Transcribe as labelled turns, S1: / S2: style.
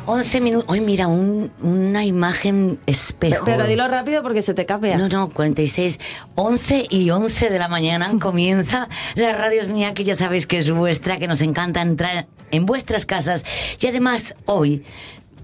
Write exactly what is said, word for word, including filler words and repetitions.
S1: once minutos. Hoy mira, un, una imagen espejo.
S2: Pero dilo rápido porque se te capea.
S1: No, no, cuarenta y seis. once y once de la mañana comienza La Radio es Mía, que ya sabéis que es vuestra, que nos encanta entrar en vuestras casas. Y además, hoy